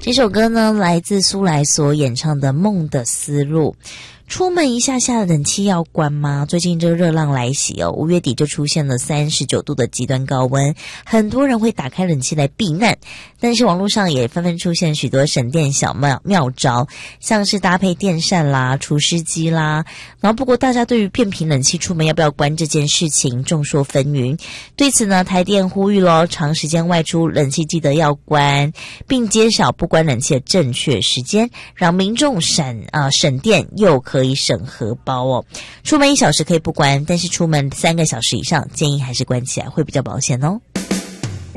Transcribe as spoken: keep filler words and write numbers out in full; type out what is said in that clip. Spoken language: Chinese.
这首歌呢，来自苏来所演唱的《梦的思路》。出门一下下冷气要关吗？最近这个热浪来袭哦，五月底就出现了三十九度的极端高温，很多人会打开冷气来避难，但是网络上也纷纷出现许多省电小妙妙招，像是搭配电扇啦、除湿机啦。然后不过大家对于变频冷气出门要不要关这件事情众说纷纭，对此呢，台电呼吁咯，长时间外出冷气记得要关，并揭晓不关冷气的正确时间，让民众省啊、呃、省电又可以省荷包哦。出门一小时可以不关，但是出门三个小时以上，建议还是关起来会比较保险哦。